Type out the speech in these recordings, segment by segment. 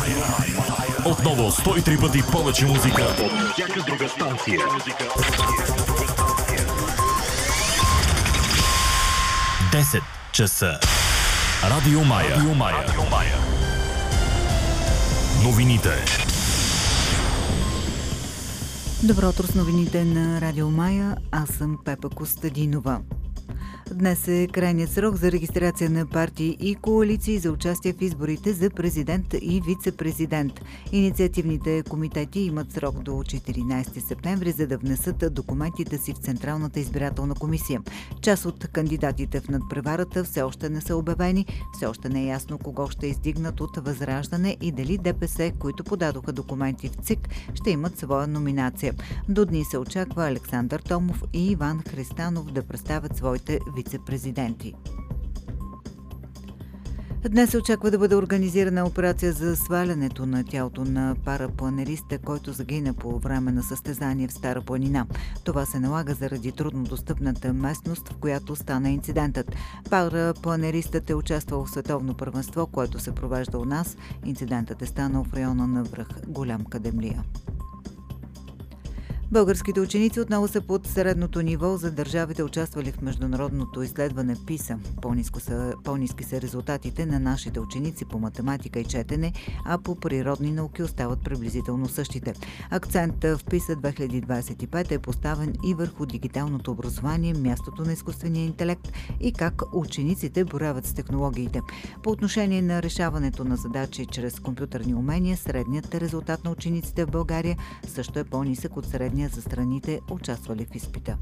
Отново 103 пъти повече музика от всяка друга станция. 10 часа. Радио Мая. Новините. Добро утро с новините на Радио Мая. Аз съм Пепа Костадинова. Днес е крайният срок за регистрация на партии и коалиции за участие в изборите за президент и вице-президент. Инициативните комитети имат срок до 14 септември, за да внесат документите си в Централната избирателна комисия. Част от кандидатите в надпреварата все още не са обявени, все още не е ясно кого ще издигнат от Възраждане и дали ДПС, които подадоха документи в ЦИК, ще имат своя номинация. До дни се очаква Александър Томов и Иван Христанов да представят своите вице-президенти. Днес се очаква да бъде организирана операция за свалянето на тялото на парапланериста, който загина по време на състезание в Стара планина. Това се налага заради труднодостъпната местност, в която стана инцидентът. Парапланеристът е участвал в световно първенство, което се провежда у нас. Инцидентът е станал в района на връх Голям Кадемлия. Българските ученици отново са под средното ниво за държавите, участвали в международното изследване PISA. По-ниски са резултатите на нашите ученици по математика и четене, а по природни науки остават приблизително същите. Акцент в PISA 2025 е поставен и върху дигиталното образование, мястото на изкуствения интелект и как учениците боравят с технологиите. По отношение на решаването на задачи чрез компютърни умения, средният резултат на учениците в България също е по-нисък от средния за страните, участвали в изпита.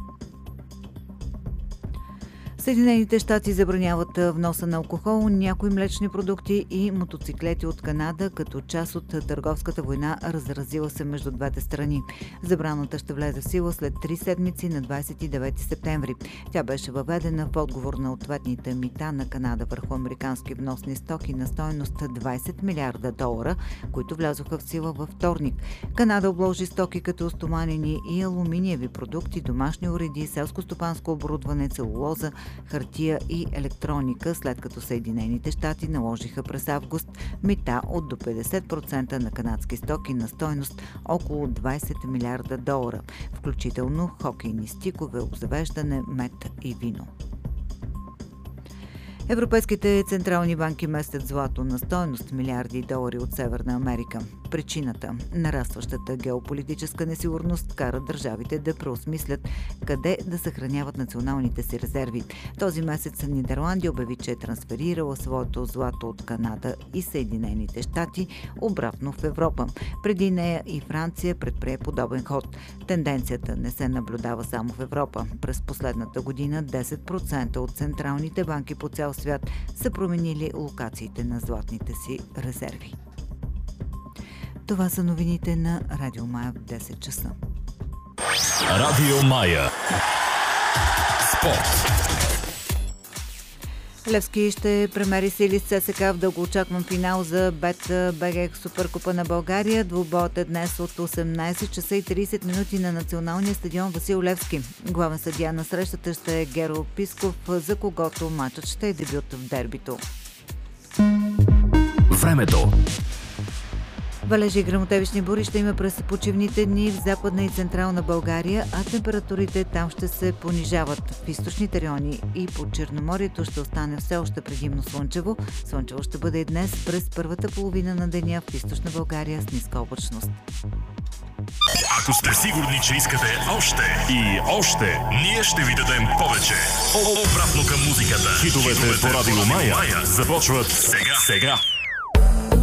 Съединените щати забраняват вноса на алкохол, някои млечни продукти и мотоциклети от Канада, като част от търговската война, разразила се между двете страни. Забраната ще влезе в сила след 3 седмици на 29 септември. Тя беше въведена в отговор на ответните мита на Канада върху американски вносни стоки на стойност $20 милиарда, които влязоха в сила във вторник. Канада обложи стоки като стоманени и алуминиеви продукти, домашни уреди, селско-стопанско оборудване, целулоза, хартия и електроника, след като Съединените щати наложиха през август мита от до 50% на канадски стоки на стойност около $20 милиарда, включително хокейни стикове, обзавеждане, мед и вино. Европейските централни банки местят злато на стойност милиарди долари от Северна Америка. Причината – нарастващата геополитическа несигурност кара държавите да преосмислят къде да съхраняват националните си резерви. Този месец Нидерландия обяви, че е трансферирала своето злато от Канада и Съединените щати обратно в Европа. Преди нея и Франция предприе подобен ход. Тенденцията не се наблюдава само в Европа. През последната година 10% от централните банки по цял свят са променили локациите на златните си резерви. Това са новините на Радио Мая в 10 часа. Радио Мая. Спорт. Левски ще премери сили с ЦСКА в дългоочакван финал за БГ Суперкупа на България. Двубоят е днес от 18 часа и 30 минути на националния стадион Васил Левски. Главен съдия на срещата ще е Геро Писков, за когото матчът ще е дебют в дербито. Времето. Валежи и гръмотевични бури ще има през почивните дни в Западна и Централна България, а температурите там ще се понижават. В източните райони и по Черноморието ще остане все още предимно слънчево. Слънчево ще бъде и днес през първата половина на деня в източна България с ниска облачност. Ако сте сигурни, че искате още и още, ние ще ви дадем повече. Обратно към музиката. Хитовете по Радио Мая започват сега.